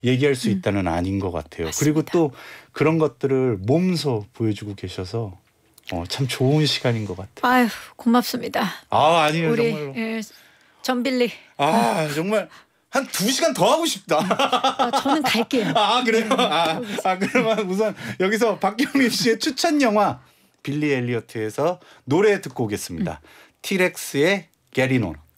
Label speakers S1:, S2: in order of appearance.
S1: 얘기할 수 있다는 아닌 것 같아요.
S2: 맞습니다.
S1: 그리고 또 그런 것들을 몸소 보여주고 계셔서 참 좋은 시간인 것 같아요.
S2: 아유 고맙습니다.
S1: 아니에요
S2: 우리
S1: 정말로.
S2: 전빌리.
S1: 정말 한 2시간 더 하고 싶다.
S2: 저는 갈게요.
S1: 그래요? 그러면 우선 여기서 박경림 씨의 추천 영화 빌리 엘리어트에서 노래 듣고 오겠습니다. 티렉스의 Getting On.